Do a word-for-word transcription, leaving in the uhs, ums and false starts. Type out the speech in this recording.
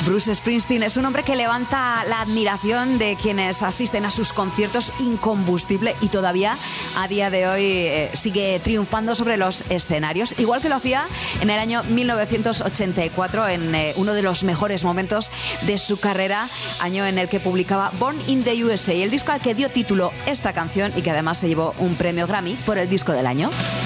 Bruce Springsteen es un hombre que levanta la admiración de quienes asisten a sus conciertos, incombustible, y todavía a día de hoy eh, sigue triunfando sobre los escenarios, igual que lo hacía en el año mil novecientos ochenta y cuatro, en eh, uno de los mejores momentos de su carrera, año en el que publicaba Born in the U S A, el disco al que dio título esta canción y que además se llevó un premio Grammy por el disco del año.